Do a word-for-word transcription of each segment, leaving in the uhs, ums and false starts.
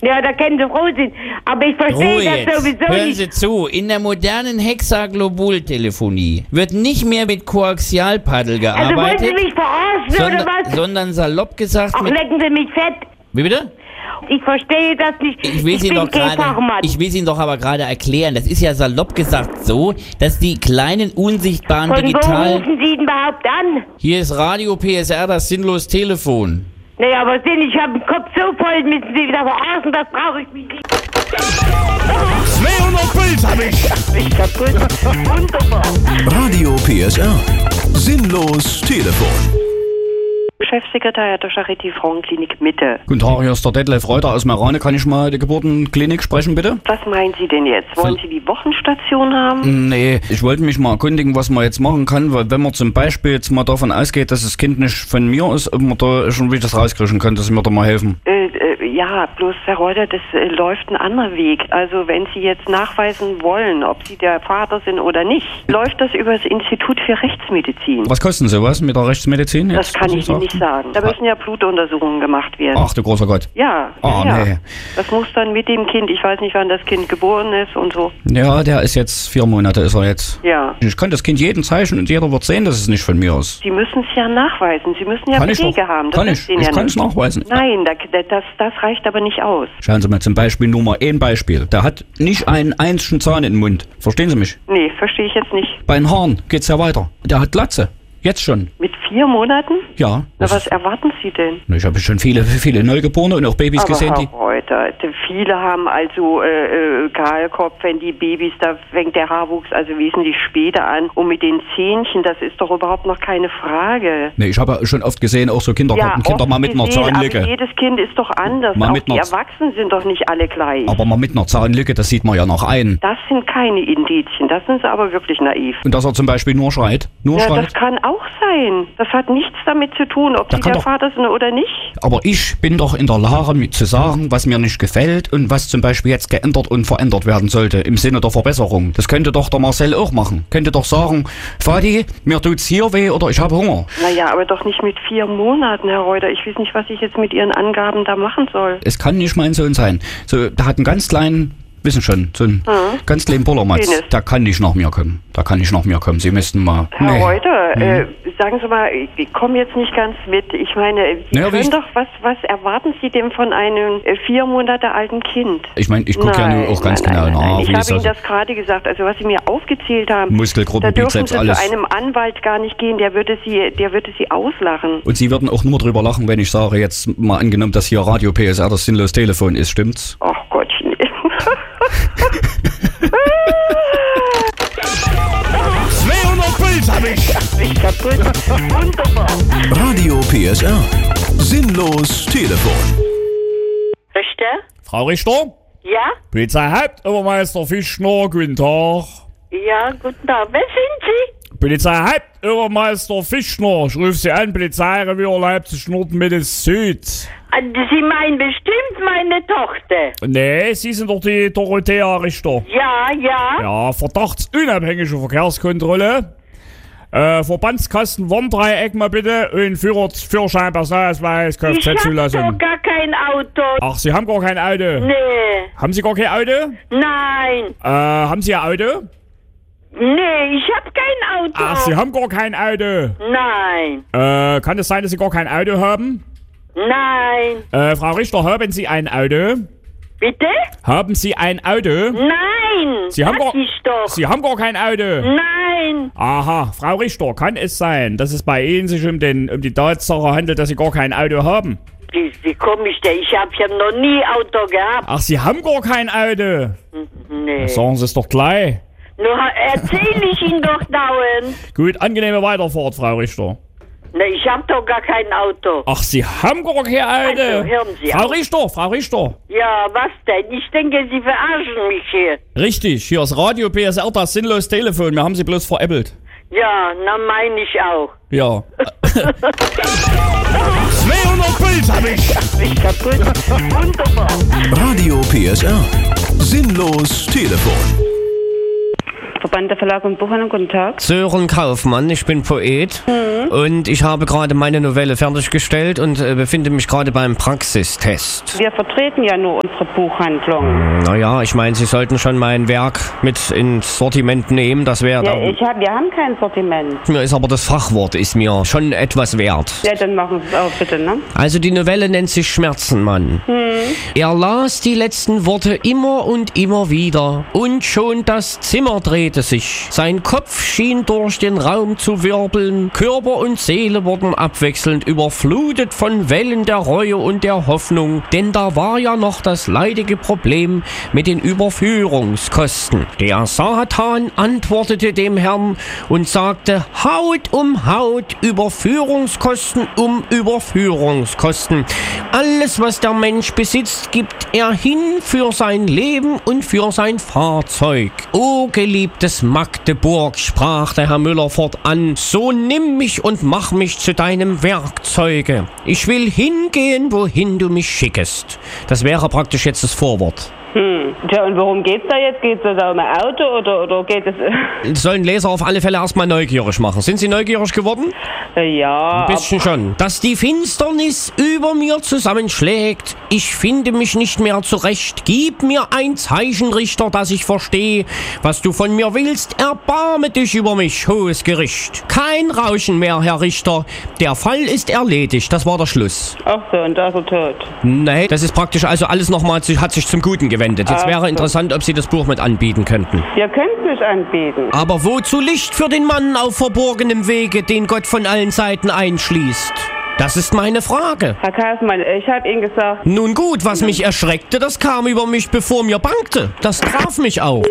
Ja, da können Sie froh sein. Aber ich verstehe Ruhe das jetzt. sowieso Hören nicht. Sie zu, in der modernen Hexaglobultelefonie wird nicht mehr mit Koaxialpaddel Also wollen gearbeitet, Sie mich verarschen sondern, oder was? sondern salopp gesagt Ach, mit... lecken Sie mich fett. Wie bitte? Ich verstehe das nicht. Ich will, ich Ihnen bin doch kein gerade, Fachmann. ich will Ihnen doch aber gerade erklären, das ist ja salopp gesagt so, dass die kleinen unsichtbaren Von wo digitalen... rufen Sie denn überhaupt an? Hier ist Radio P S R, das sinnlos Telefon. Naja, aber Sinn, ich habe den Kopf so voll, müssen Sie wieder verarschen, das brauche ich mich nicht. zweihundert Puls hab ich. Ich kaputt. Wunderbar. Radio P S R. Sinnlos Telefon. Chefsekretär der Charité Frauenklinik Mitte. Guten Tag, hier ist der Detlef Reuter aus Meerane. Kann ich mal die Geburtenklinik sprechen, bitte? Was meinen Sie denn jetzt? Wollen Sie die Wochenstation haben? Nee, ich wollte mich mal erkundigen, was man jetzt machen kann, weil wenn man zum Beispiel jetzt mal davon ausgeht, dass das Kind nicht von mir ist, ob man da schon wie das rauskriegen kann, dass Sie mir da mal helfen. Äh, äh, ja, bloß Herr Reuter, das äh, läuft ein anderer Weg. Also wenn Sie jetzt nachweisen wollen, ob Sie der Vater sind oder nicht, läuft das über das Institut für Rechtsmedizin. Was kosten sowas mit der Rechtsmedizin? Das Jetzt, kann was ich Ihnen nicht sagen. Da müssen ja Blutuntersuchungen gemacht werden. Ach du großer Gott. Ja, Ah, ja. nee. Das muss dann mit dem Kind, ich weiß nicht, wann das Kind geboren ist und so. Ja, der ist jetzt, vier Monate ist er jetzt. Ja. Ich kann das Kind jeden zeichnen und jeder wird sehen, dass es nicht von mir ist. Sie müssen es ja nachweisen. Sie müssen ja Kann ich Belege doch. haben. Das Kann ist ich. Ihnen Ich ja kann es nicht. nachweisen. Nein, da, das, das reicht aber nicht aus. Schauen Sie mal zum Beispiel nur mal ein Beispiel. Der hat nicht einen einzigen Zahn in den Mund. Verstehen Sie mich? Nee, verstehe ich jetzt nicht. Bei den Haaren geht's ja weiter. Der hat Glatze. Jetzt schon. Mit vier Monaten? Ja. Na, das was ist- erwarten Sie denn? Ich habe schon viele, viele Neugeborene und auch Babys Aber gesehen, die... Herr Reuter, die- viele haben also äh, äh, Kahlkopf, wenn die Babys, da fängt der Haarwuchs also wesentlich später an. Und mit den Zähnchen, das ist doch überhaupt noch keine Frage. Nee, ich habe schon oft gesehen, auch so Kinder, Ja, Kinder oft mal mit einer gesehen, Zahnlücke. aber jedes Kind ist doch anders. Mal Auch mit die einer- Erwachsenen sind doch nicht alle gleich. Aber mal mit einer Zahnlücke, das sieht man ja noch ein. Das sind keine Indizien, das sind sie aber wirklich naiv. Und dass er zum Beispiel nur schreit. Nur Ja, das schreit. kann auch sein. Das hat nichts damit zu tun, ob Da Sie kann der doch- Vater sind oder nicht. Aber ich bin doch in der Lage, mir zu sagen, was mir nicht gefällt und was zum Beispiel jetzt geändert und verändert werden sollte, im Sinne der Verbesserung. Das könnte doch der Marcel auch machen. Könnte doch sagen, Vati, mir tut's hier weh oder ich habe Hunger. Naja, aber doch nicht mit vier Monaten, Herr Reuter. Ich weiß nicht, was ich jetzt mit Ihren Angaben da machen soll. Es kann nicht mein Sohn sein. So, der hat einen ganz kleinen, wissen schon, so einen Mhm. ganz kleinen Bullermatz. Penis. Der kann nicht nach mir kommen. Der kann nicht nach mir kommen. Sie müssten mal... Herr Nee. Reuter, Mhm. äh, sagen Sie mal, ich, ich komme jetzt nicht ganz mit. Ich meine, Sie Naja, wie können ich- doch, was, was erwarten Sie denn von einem äh, vier Monate alten Kind? Ich meine, ich gucke ja nur auch ganz nein, genau nein, nach. nein. Ich wie habe es Ihnen also- das gerade gesagt, also was Sie mir aufgezählt haben. Muskelgruppen, da dürfen Bizeps, Sie alles. zu einem Anwalt gar nicht gehen, der würde Sie, der würde Sie auslachen. Und Sie würden auch nur drüber lachen, wenn ich sage, jetzt mal angenommen, dass hier Radio P S R das sinnlos Telefon ist, stimmt's? Ach Gottchen. zweihundert Puls hab ich. Ich kaputt. Wunderbar. Radio P S R. Sinnlos Telefon. Richter? Frau Richter? Ja? Polizeihauptobermeister Fischner, guten Tag. Ja, guten Tag. Wer sind Sie? Polizeihauptobermeister Fischner, ich rufe Sie an, Polizeirevier Leipzig Nord-Mitte Süd. Ah, Sie meinen bestimmt meine Tochter. Nee, Sie sind doch die Dorothea Richter. Ja, ja. Ja, verdachtsunabhängige Verkehrskontrolle. Äh, Verbandskasten Warndreieck mal bitte und Führer, Führerschein, Personalausweis, Ich hab doch Kfz-Zulassung. gar kein Auto. Ach, Sie haben gar kein Auto? Nee. Haben Sie gar kein Auto? Nein. Äh, haben Sie ein Auto? Nee, ich hab kein Auto. Ach, Sie haben gar kein Auto. Nein. Äh, kann es sein, dass Sie gar kein Auto haben? Nein. Äh, Frau Richter, haben Sie ein Auto? Bitte? Haben Sie ein Auto? Nein. Sie haben, Sag gar, ich doch. Sie haben gar kein Auto. Nein. Aha, Frau Richter, kann es sein, dass es bei Ihnen sich um, den, um die Tatsache handelt, dass Sie gar kein Auto haben? Wie, wie komm ich denn? Ich hab ja noch nie Auto gehabt. Ach, Sie haben gar kein Auto. Nee. Sagen Sie es doch gleich. Nur erzähl ich Ihnen doch dauernd. Gut, angenehme Weiterfahrt, Frau Richter. Ne, ich hab doch gar kein Auto. Ach, Sie haben gar kein Auto. Also, hören Sie Frau auf. Richter, Frau Richter. Ja, was denn? Ich denke, Sie verarschen mich hier. Richtig, hier ist Radio P S R, das sinnlos Telefon. Wir haben Sie bloß veräppelt. Ja, na mein ich auch. Ja. zweihundert Puls hab ich. Ich kaputt. Wunderbar. Radio P S R. Sinnlos Telefon. Verband der Verlag und Buchhandlung, guten Tag. Sören Kaufmann, ich bin Poet mhm. und ich habe gerade meine Novelle fertiggestellt und äh, befinde mich gerade beim Praxistest. Wir vertreten ja nur unsere Buchhandlung. Naja, ich meine, Sie sollten schon mein Werk mit ins Sortiment nehmen, das wäre... Ja, ich hab, wir haben kein Sortiment. Mir ist aber das Fachwort ist mir schon etwas wert. Ja, dann machen Sie es auch bitte, ne? Also die Novelle nennt sich Schmerzenmann. Hm. Er las die letzten Worte immer und immer wieder und schon das Zimmer drehte sich. Sein Kopf schien durch den Raum zu wirbeln. Körper und Seele wurden abwechselnd überflutet von Wellen der Reue und der Hoffnung, denn da war ja noch das leidige Problem mit den Überführungskosten. Der Satan antwortete dem Herrn und sagte, Haut um Haut, Überführungskosten um Überführungskosten. Alles, was der Mensch besitzt, gibt er hin für sein Leben und für sein Fahrzeug. O geliebtes Magdeburg, sprach der Herr Müller fortan, so nimm mich und mach mich zu deinem Werkzeuge. Ich will hingehen, wohin du mich schickest. Das wäre praktisch jetzt das Vorwort. Hm. Tja, und worum geht's da jetzt? Geht's da um ein Auto oder, oder geht es... Das sollen Leser auf alle Fälle erstmal neugierig machen. Sind Sie neugierig geworden? Ja. Ein bisschen schon. Dass die Finsternis über mir zusammenschlägt. Ich finde mich nicht mehr zurecht. Gib mir ein Zeichen, Richter, dass ich verstehe, was du von mir willst. Erbarme dich über mich, hohes Gericht. Kein Rauschen mehr, Herr Richter. Der Fall ist erledigt. Das war der Schluss. Ach so, und da ist er tot. Nee, das ist praktisch, also alles nochmal, hat sich zum Guten gewendet. Jetzt wäre interessant, ob Sie das Buch mit anbieten könnten. Wir können es nicht anbieten. Aber wozu Licht für den Mann auf verborgenem Wege, den Gott von allen Seiten einschließt? Das ist meine Frage. Herr Kaufmann, ich habe Ihnen gesagt... Nun gut, was mich erschreckte, das kam über mich, bevor mir bangte. Das traf mich auch.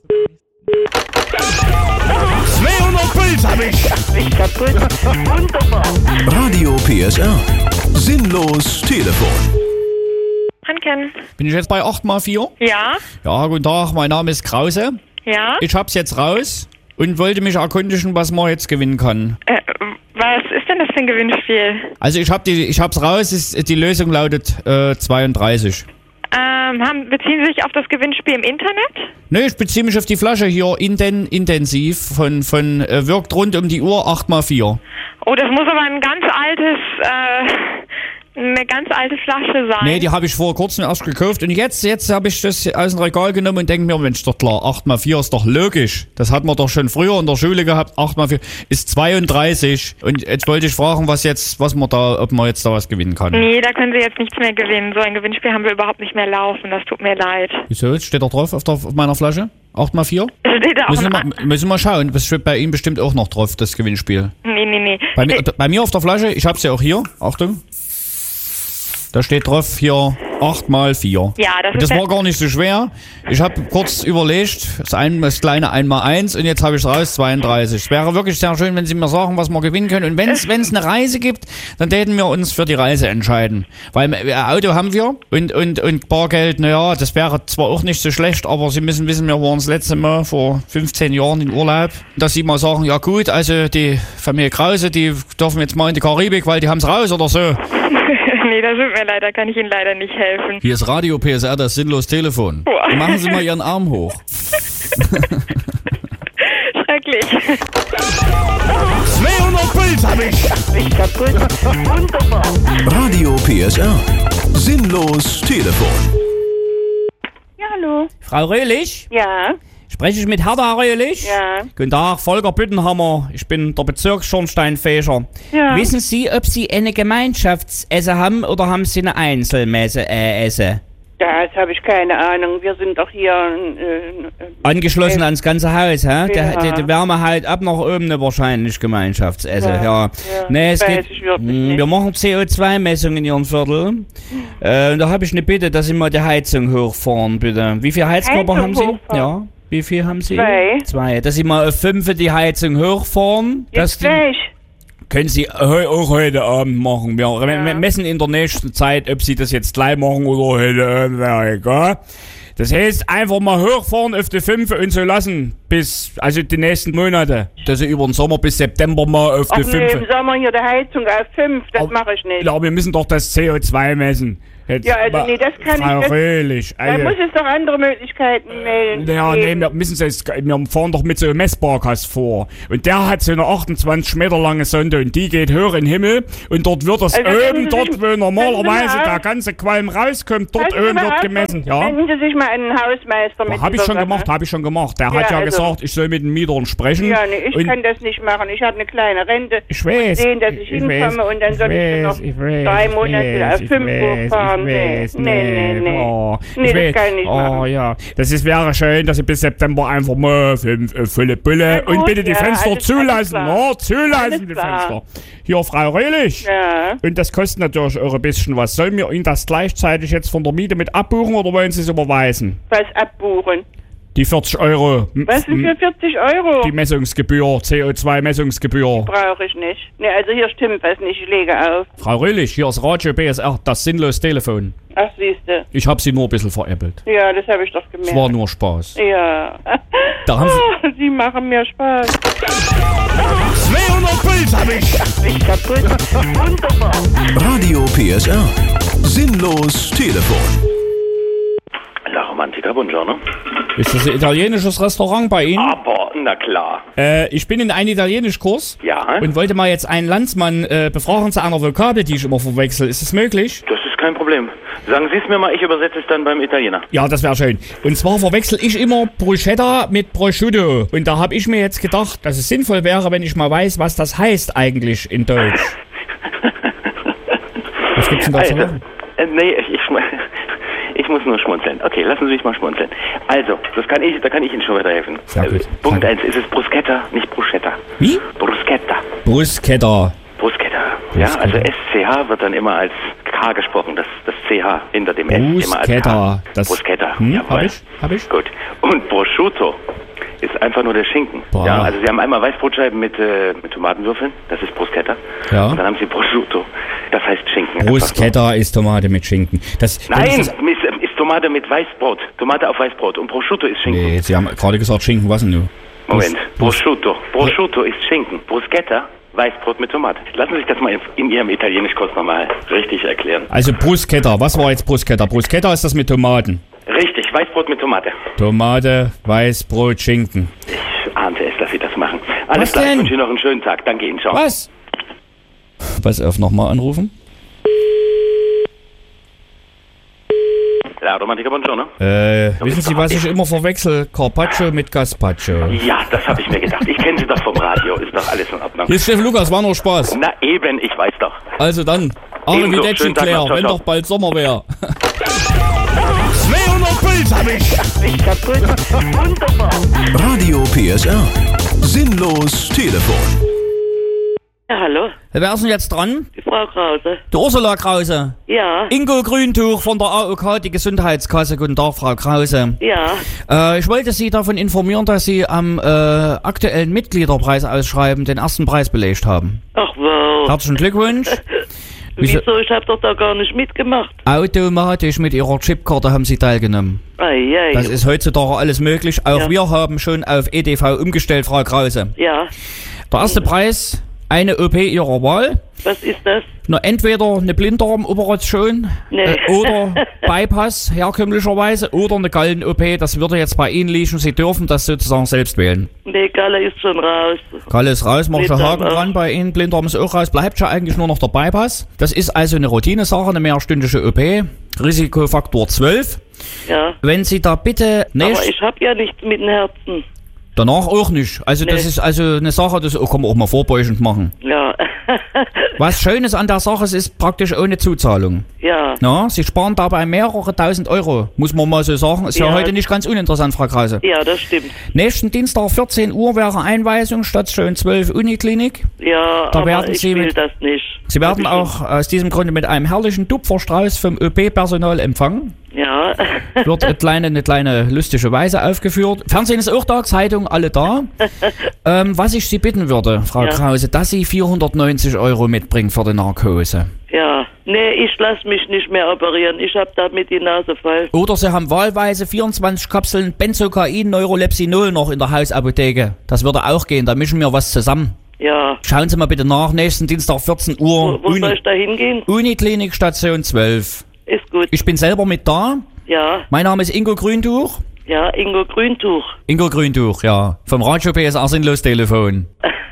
zweihundert Puls hab ich. Ich kaputt. Wunderbar. Radio P S R. Sinnlos Telefon. Anken. Bin ich jetzt bei acht mal vier? Ja. Ja, guten Tag, mein Name ist Krause. Ja. Ich hab's jetzt raus und wollte mich erkundigen, was man jetzt gewinnen kann. Äh, was ist denn das für ein Gewinnspiel? Also ich hab die, ich hab's raus, ist, die Lösung lautet äh, zweiunddreißig. Ähm, haben, beziehen Sie sich auf das Gewinnspiel im Internet? Ne, ich beziehe mich auf die Flasche hier, Inden, intensiv, von, von äh, wirkt rund um die Uhr acht mal vier. Oh, das muss aber ein ganz altes, äh... eine ganz alte Flasche sein. Nee, die habe ich vor kurzem erst gekauft und jetzt, jetzt habe ich das aus dem Regal genommen und denke mir, Mensch, doch klar, acht mal vier ist doch logisch. Das hat man doch schon früher in der Schule gehabt, acht mal vier ist zweiunddreißig. Und jetzt wollte ich fragen, was jetzt, was man da, ob man jetzt da was gewinnen kann. Nee, da können Sie jetzt nichts mehr gewinnen. So ein Gewinnspiel haben wir überhaupt nicht mehr laufen, das tut mir leid. Wieso? Steht da drauf auf, der, auf meiner Flasche? acht mal vier? Steht da auch müssen, noch wir, müssen wir schauen, das steht bei Ihnen bestimmt auch noch drauf, das Gewinnspiel. Nee, nee, nee. Bei mir, bei mir auf der Flasche, ich hab's ja auch hier, Achtung. Da steht drauf hier acht mal vier. Ja, das ist das war gar nicht so schwer. Ich habe kurz überlegt, das, ein, das kleine eins mal eins und jetzt habe ich es raus, zweiunddreißig. Es wäre wirklich sehr schön, wenn Sie mir sagen, was wir gewinnen können. Und wenn es eine Reise gibt, dann täten wir uns für die Reise entscheiden. Weil äh, Auto haben wir und, und, und Bargeld, naja, das wäre zwar auch nicht so schlecht, aber Sie müssen wissen, wir waren das letzte Mal vor fünfzehn Jahren in Urlaub. Dass Sie mal sagen, ja gut, also die Familie Krause, die dürfen jetzt mal in die Karibik, weil die haben es raus oder so. Nee, das tut mir leid, da kann ich Ihnen leider nicht helfen. Hier ist Radio P S R, das sinnlos Telefon. Boah. Machen Sie mal Ihren Arm hoch. Schrecklich. zweihundert Puls hab ich. Ich kaputt. Wunderbar. Radio P S R. Sinnlos Telefon. Ja, hallo. Frau Röhlich? Ja. Spreche ich mit Hertha Röhlich? Ja. Guten Tag, Volker Büttenhammer. Ich bin der Bezirksschornsteinfeger. Ja. Wissen Sie, ob Sie eine Gemeinschaftsesse haben oder haben Sie eine Einzelmesse äh, Esse? Das habe ich keine Ahnung. Wir sind doch hier... Äh, Angeschlossen äh, ans ganze Haus, hä? Ja. Der, der, der Wärme halt ab nach oben eine wahrscheinlich Gemeinschaftsesse, ja. ja. ja. Nee, es Weiß geht, ich wirklich mh, nicht. wir machen C O zwei Messungen in Ihrem Viertel. Äh, und da habe ich eine Bitte, dass Sie mal die Heizung hochfahren, bitte. Wie viel Heizkörper Heizung haben Sie? hochfahren? Ja. Wie viel haben Sie? Zwei. Zwei. Dass Sie mal auf fünf die Heizung hochfahren. dass Jetzt die, gleich. können Sie heu, auch heute Abend machen. Wir ja. messen in der nächsten Zeit, ob Sie das jetzt gleich machen oder heute Abend, wäre egal. Das heißt, einfach mal hochfahren auf die fünf und so lassen, bis, also die nächsten Monate. Dass ich über den Sommer bis September mal auf Ach die nee, fünf. im Sommer hier die Heizung auf fünf, das Aber- mache ich nicht. Ja, wir müssen doch das C O zwei messen. Jetzt, Ja, also ma- nee, das kann Frau ich... Das, Röhlich, da also, muss es doch andere Möglichkeiten melden. ja, nee, geben. wir müssen jetzt, wir fahren doch mit so einem Messbarkast vor. Und der hat so eine achtundzwanzig Meter lange Sonde und die geht hoch in den Himmel und dort wird das Also, können oben, Sie dort sich- wo normalerweise können Sie mal der auf- ganze Qualm rauskommt, dort Passen Sie oben mal wird auf, gemessen. Ja, Wenden Sie sich mal an den Hausmeister mit habe ich dieser schon Sache. gemacht, habe ich schon gemacht. Der Ja, hat ja also- gesagt, ich soll mit den Mietern sprechen. Ja, nee, ich und kann das nicht machen. Ich habe eine kleine Rente. Ich weiß. Sehen, dass ich, ich hinkomme weiß, und dann ich soll ich, weiß, noch ich weiß, drei ich Monate weiß, auf ich fünf weiß, Uhr fahren. ich Nee, weiß, nee, nee, nee. Oh, Nee, ich das weiß. kann ich nicht Oh machen. ja, das ist, wäre schön, dass ich bis September einfach mal fünf äh, volle Bulle Na gut, und bitte die ja, Fenster alles- zulassen. alles klar. Oh, zulassen Alles die klar. Fenster. Hier, Frau Röhlich. Ja. Und das kostet natürlich auch ein bisschen was. Sollen wir Ihnen das gleichzeitig jetzt von der Miete mit abbuchen oder wollen Sie es überweisen? Was abbuchen? Die vierzig Euro. M- Was denn für vierzig Euro? Die Messungsgebühr, C O zwei Messungsgebühr. Brauche ich nicht. Nee, also hier stimmt was nicht. Ich lege auf. Frau Röhlich, hier ist Radio B S R, das sinnlose Telefon. Ach, siehste. Ich habe Sie nur ein bisschen veräppelt. Ja, das habe ich doch gemerkt. Es war nur Spaß. Ja. Da haben oh, Sie machen mir Spaß. zweihundert Puls hab ich. Ich kaputt. Wunderbar. Radio P S R. Sinnlos Telefon. La Romantica, buongiorno. Ist das ein italienisches Restaurant bei Ihnen? Aber, na klar. Äh, ich bin in einem Italienischkurs Ja, und wollte mal jetzt einen Landsmann äh, befragen zu einer Vokabel, die ich immer verwechsel. Ist das möglich? das ist kein Problem. Sagen Sie es mir mal, ich übersetze es dann beim Italiener. Ja, das wäre schön. Und zwar verwechsel ich immer Bruschetta mit Prosciutto. Und da habe ich mir jetzt gedacht, dass es sinnvoll wäre, wenn ich mal weiß, was das heißt eigentlich in Deutsch. Was gibt's denn da zu Also, machen? äh, nee, ich, ich, ich muss nur schmunzeln. Okay, lassen Sie mich mal schmunzeln. Also, das kann ich, da kann ich Ihnen schon weiterhelfen. Sehr gut. Äh, Punkt eins, ist es Bruschetta, nicht Bruschetta. Wie? Bruschetta. Bruschetta. Bruschetta. Ja, also S C H wird dann immer als K gesprochen, das, das C H hinter dem S immer als Bruschetta. K. Das- Bruschetta, Hm, jawohl. hab ich, hab ich. Gut. Und Prosciutto ist einfach nur der Schinken. Boah. Ja, also Sie haben einmal Weißbrotscheiben mit, äh, mit Tomatenwürfeln, das ist Bruschetta. Ja. Und dann haben Sie Prosciutto, das heißt Schinken. einfach Bruschetta ist Tomate mit Schinken. Das, so. wenn ich Nein, das, ist, ist Tomate mit Weißbrot, Tomate auf Weißbrot und Prosciutto ist Schinken. nee, Sie haben gerade gesagt Schinken, was denn du? Moment, Brus- Prosciutto. Prosciutto ist Schinken. Bruschetta, Weißbrot mit Tomate. Lassen Sie sich das mal in, in Ihrem Italienischkurs nochmal richtig erklären. Also Bruschetta, was war jetzt Bruschetta? Bruschetta ist das mit Tomaten. Richtig, Weißbrot mit Tomate. Tomate, Weißbrot, Schinken. Ich ahnte es, dass Sie das machen. Alles Was klar, ich denn? wünsche Ihnen noch einen schönen Tag. Danke Ihnen, ciao. Was? Pass auf, nochmal anrufen. La Romantica, buongiorno. Äh, wissen Sie, was ich immer verwechsel? Carpaccio mit Gazpacho. Ja, das habe ich mir gedacht. Ich kenne Sie doch vom Radio. Ist doch alles in Ordnung. Hier ist Steffen Lukas, war nur Spaß. Na eben, ich weiß doch. Also dann, Ebenso, Arrivederci schönen Tag Claire, noch, ciao, wenn ciao. doch bald Sommer wäre. zweihundert Puls hab ich. Ich kaputt. Wunderbar. Radio P S R. Sinnlos Telefon. Ja, hallo. Wer ist denn jetzt dran? Die Frau Krause. Die Ursula Krause. Ja. Ingo Grüntuch von der A O K, die Gesundheitskasse. Guten Tag, Frau Krause. Ja. Äh, ich wollte Sie davon informieren, dass Sie am äh, aktuellen Mitgliederpreisausschreiben den ersten Preis belegt haben. Ach wow. Herzlichen Glückwunsch. Wieso- Wieso? Ich hab doch da gar nicht mitgemacht. Automatisch mit Ihrer Chipkarte haben Sie teilgenommen. Ei, ei. Das ist heutzutage alles möglich. Auch Ja. wir haben schon auf E D V umgestellt, Frau Krause. Ja. Der erste Preis, eine O P Ihrer Wahl. Was ist das? Na, entweder eine Blinddarmoperation Nee. äh, oder Bypass herkömmlicherweise oder eine Gallen-O P. Das würde jetzt bei Ihnen liegen. Sie dürfen das sozusagen selbst wählen. Nee, Galle ist schon raus. Galle ist raus, mach schon Blinddarm Haken auch. dran bei Ihnen. Blinddarm ist auch raus. Bleibt schon eigentlich nur noch der Bypass. Das ist also eine Routinesache, eine mehrstündige O P. Risikofaktor zwölf. Ja. Wenn Sie da bitte Aber nicht... ich hab ja nichts mit dem Herzen. Danach auch nicht. Also das Nee. ist also eine Sache, das kann man auch mal vorbeugend machen. Ja. Was Schönes an der Sache ist, ist praktisch ohne Zuzahlung. Ja. Na, Sie sparen dabei mehrere tausend Euro, muss man mal so sagen. Ist ja, Ja. heute nicht ganz uninteressant, Frau Krause. Ja, das stimmt. Nächsten Dienstag vierzehn Uhr wäre Einweisung, statt schon zwölf Uniklinik. Ja, Da aber werden ich Sie will mit- das nicht. Sie werden Hab ich auch aus diesem Grunde mit einem herrlichen Tupferstrauß vom Ö P-Personal empfangen. schon- Ja. Wird eine kleine, eine kleine lustige Weise aufgeführt. Fernsehen ist auch da, Zeitung alle da. ähm, was ich Sie bitten würde, Frau Ja. Krause, dass Sie vierhundertneunzig Euro mitbringen für die Narkose. Ja. Nee, ich lasse mich nicht mehr operieren. Ich hab damit die Nase voll. Oder Sie haben wahlweise vierundzwanzig Kapseln Benzocain Neurolepsinol noch in der Hausapotheke. Das würde auch gehen, da mischen wir was zusammen. Ja. Schauen Sie mal bitte nach, nächsten Dienstag vierzehn Uhr. Wo, wo soll ich da hingehen? Uniklinik Station zwölf. Ist gut. Ich bin selber mit da. Ja. Mein Name ist Ingo Grüntuch. Ja, Ingo Grüntuch. Ingo Grüntuch, ja. Vom Radio P S R Sinnlos Telefon.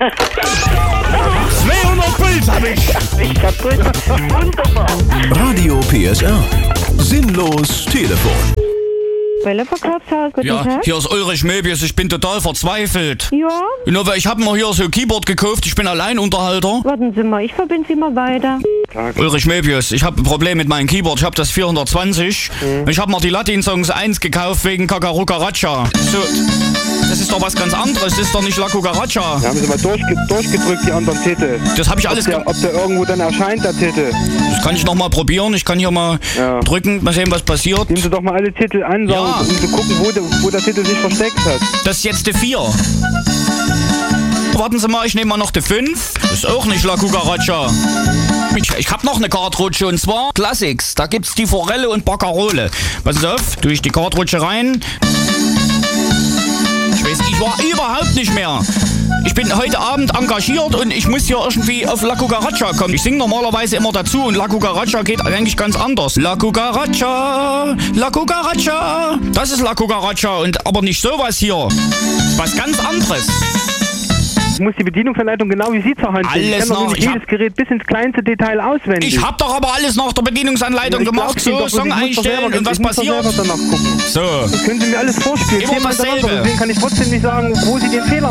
zweihundert Puls hab ich. Ich kaputt. Wunderbar. Radio P S R. Sinnlos Telefon. Verkaufshaus, guten Ja, Tag. hier ist Ulrich Möbius, ich bin total verzweifelt. Ja, Nur weil ich habe mir hier so ein Keyboard gekauft, ich bin Alleinunterhalter. warten Sie mal, ich verbinde Sie mal weiter. Ulrich Möbius, ich habe ein Problem mit meinem Keyboard, ich habe das vierhundertzwanzig. Mhm. Ich habe mir die Latin-Songs eins gekauft wegen Kakarukaracha. So, das ist doch was ganz anderes, das ist doch nicht La Cucaracha. Da haben Sie mal durchge durchgedrückt, die anderen Titel. Das habe ich alles... Ob der, ob der irgendwo dann erscheint, der Titel. Das kann ich noch mal probieren, ich kann hier mal Ja. drücken, mal sehen, was passiert. Nehmen Sie doch mal alle Titel an, Ja. um zu gucken, wo der, wo der Titel sich versteckt hat. Das ist jetzt die vier. Warten Sie mal, ich nehme mal noch die fünf. Das ist auch nicht La Cucaracha. Ich, ich hab noch eine Kartrutsche und zwar Classics. Da gibt's die Forelle und Baccarole. Passen Sie auf, tue ich die Kartrutsche rein. Ich weiß, ich war überhaupt nicht mehr. Ich bin heute Abend engagiert und ich muss hier irgendwie auf La Cucaracha kommen. Ich singe normalerweise immer dazu und La Cucaracha geht eigentlich ganz anders. La Cucaracha, La Cucaracha. Das ist La Cucaracha und aber nicht sowas hier. Was ganz anderes. Ich muss die Bedienungsanleitung genau wie Sie zur Hand nehmen. Alles Ich kann doch noch, nicht ich jedes Gerät bis ins kleinste Detail auswendig. Ich hab doch aber alles nach der Bedienungsanleitung Ja, ich gemacht. glaub's Ihnen So, doch, Song ich muss doch einstellen selber- und was ich muss doch passiert. selber danach gucken. So. Das können Sie mir alles vorspielen. Immer Zehnmal dasselbe. hintereinander. Deswegen kann ich trotzdem nicht sagen, wo Sie den Fehler